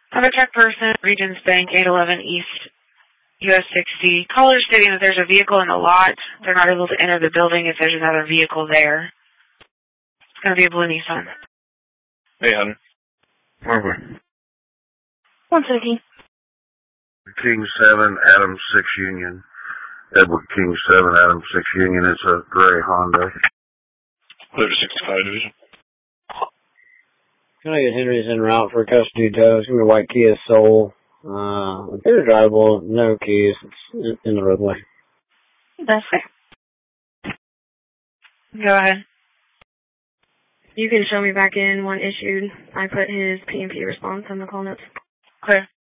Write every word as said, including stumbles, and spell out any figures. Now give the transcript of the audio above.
Have a check person, Regions Bank, eight eleven East U S sixty. Caller stating that there's a vehicle in the lot. They're not able to enter the building if there's another vehicle there. It's going to be a blue Nissan. Hey, hon. Marvin. One second. King seven, Adam six Union. Edward King seven, Adam six Union. It's a gray Honda. Clear to sixty-five Division. Can I get Henry's en route for custody tow? It's going to be a white Kia Soul. Uh, appear drivable, no keys. It's in the roadway. That's fair. Go ahead. You can show me back in one issued. I put his P and P response on the call notes. Clear.